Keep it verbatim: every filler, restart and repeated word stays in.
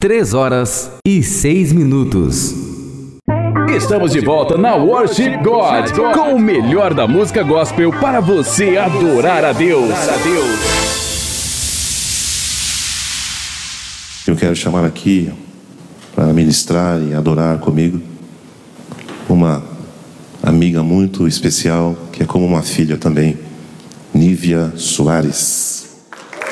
três horas e seis minutos. Estamos de volta na Worship God, com o melhor da música gospel para você adorar a Deus. Eu quero chamar aqui para ministrar e adorar comigo uma amiga muito especial, que é como uma filha também, Nívia Soares.